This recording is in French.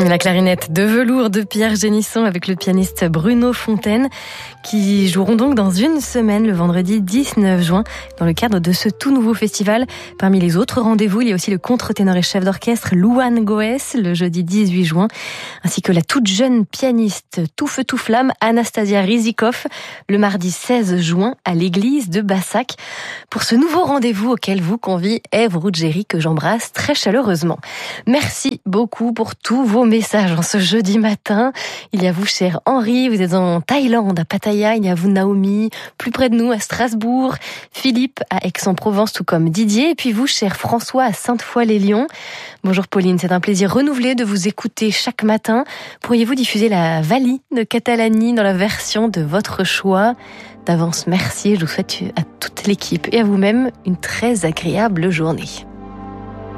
La clarinette de velours de Pierre Génisson avec le pianiste Bruno Fontaine qui joueront donc dans une semaine, le vendredi 19 juin, dans le cadre de ce tout nouveau festival. Parmi les autres rendez-vous, il y a aussi le contre-ténor et chef d'orchestre Louane Goès le jeudi 18 juin, ainsi que la toute jeune pianiste tout feu tout flamme Anastasia Rizikov le mardi 16 juin à l'église de Bassac. Pour ce nouveau rendez-vous auquel vous convie Ève Ruggieri, que j'embrasse très chaleureusement. Merci beaucoup pour tous vos messages en ce jeudi matin. Il y a vous, cher Henri, vous êtes en Thaïlande, à Pattaya. Il y a vous, Naomi, plus près de nous, à Strasbourg. Philippe, à Aix-en-Provence, tout comme Didier. Et puis vous, cher François, à Sainte-Foy-les-Lyons. Bonjour Pauline, c'est un plaisir renouvelé de vous écouter chaque matin. Pourriez-vous diffuser la Valli de Catalani dans la version de votre choix ? D'avance, merci. Je vous souhaite à toute l'équipe et à vous-même une très agréable journée.